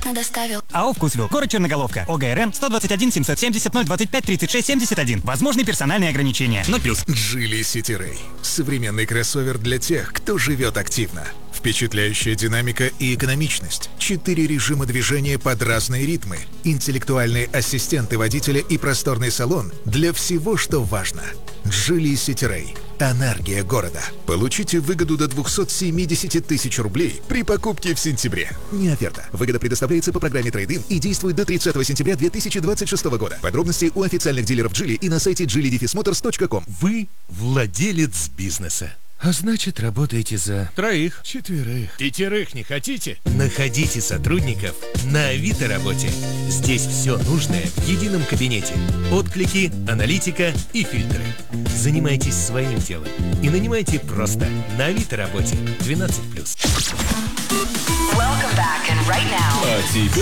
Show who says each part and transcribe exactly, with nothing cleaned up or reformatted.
Speaker 1: бесплатно доставил.
Speaker 2: АО «Вкусвилл», город Черноголовка, ОГРН сто двадцать один семьсот семьдесят ноль двадцать пять тридцать шесть семьдесят один. Возможны персональные ограничения. ноль плюс.
Speaker 3: Geely City Ray. Современный кроссовер для тех, кто живет активно. Впечатляющая динамика и экономичность. Четыре режима движения под разные ритмы. Интеллектуальные ассистенты водителя и просторный салон для всего, что важно. Geely City Ray. Энергия города. Получите выгоду до двухсот семидесяти тысяч рублей при покупке в сентябре. Не оферта. Выгода предоставляется по программе трейд-ин и действует до тридцатого сентября две тысячи двадцать шестого года. Подробности у официальных дилеров Geely и на сайте джили мотors точка ком.
Speaker 4: Вы владелец бизнеса. А значит, работаете за
Speaker 5: Троих.
Speaker 4: четверых.
Speaker 5: Пятерых не хотите?
Speaker 4: Находите сотрудников на Авито работе. Здесь все нужное в едином кабинете. Отклики, аналитика и фильтры. Занимайтесь своим делом и нанимайте просто на Авито работе. двенадцать плюс.
Speaker 6: Welcome back, and right now.
Speaker 7: А теперь